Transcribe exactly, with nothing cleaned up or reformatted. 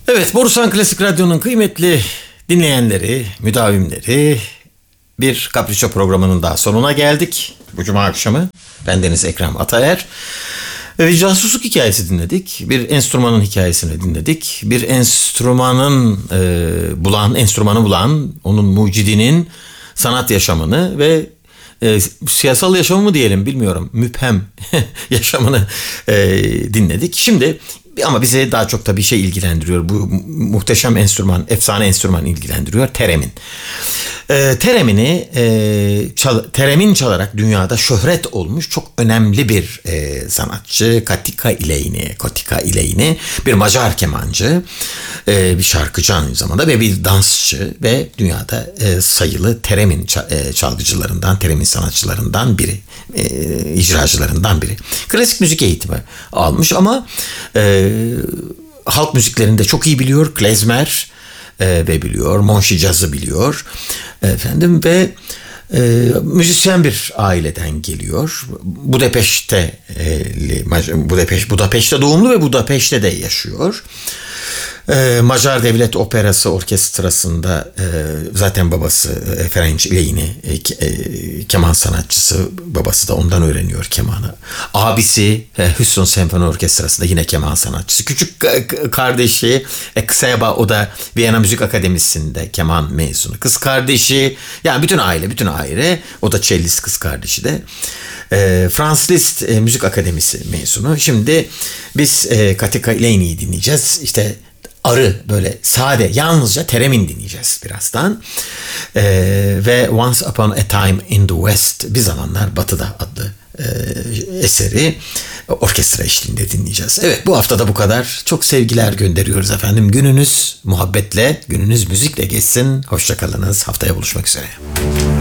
Evet, Borusan Klasik Radyo'nun kıymetli dinleyenleri, müdavimleri, bir Capriccio programının daha sonuna geldik. Bu cuma akşamı bendeniz Ekrem Ataer. Bir casusluk hikayesi dinledik. Bir enstrümanın hikayesini dinledik. Bir enstrümanın e, bulan, enstrümanı bulan, onun mucidinin sanat yaşamını ve e, siyasal yaşamı mı diyelim bilmiyorum. Müphem yaşamını e, dinledik. Şimdi ama bize daha çok da bir şey ilgilendiriyor. Bu muhteşem enstrüman, efsane enstrüman ilgilendiriyor. Teremin. E, teremini e, çal, teremin çalarak dünyada şöhret olmuş çok önemli bir e, sanatçı. Katika İleyni, Katika İleyni bir Macar kemancı, e, bir şarkıcı aynı zamanda ve bir dansçı ve dünyada e, sayılı teremin e, çalgıcılarından, teremin sanatçılarından biri, e, icracılarından biri. Klasik müzik eğitimi almış ama e, halk müziklerini de çok iyi biliyor. Klezmer e, ve biliyor, Monşi cazı biliyor. Efendim ve e, müzisyen bir aileden geliyor. Budapeşte e, Budapeşte Budapeşte doğumlu ve Budapeşte de yaşıyor. E, Macar Devlet Operası Orkestrası'nda e, zaten babası e, Ferenc İleyni e, e, keman sanatçısı, babası da ondan öğreniyor kemanı. Abisi e, Houston Senfoni Orkestrası'nda yine keman sanatçısı. Küçük kardeşi Ekseba, o da Viyana Müzik Akademisi'nde keman mezunu. Kız kardeşi, yani bütün aile, bütün aile, o da cellist kız kardeşi de. E, Franz Liszt e, Müzik Akademisi mezunu. Şimdi biz e, Katika İleyni'yi dinleyeceğiz. İşte arı, böyle sade, yalnızca teremin dinleyeceğiz birazdan. Ee, ve Once Upon a Time in the West, Bir Zamanlar Batı'da adlı e, eseri orkestra eşliğinde dinleyeceğiz. Evet, bu hafta da bu kadar. Çok sevgiler gönderiyoruz efendim. Gününüz muhabbetle, gününüz müzikle geçsin. Hoşça kalınız. Haftaya buluşmak üzere.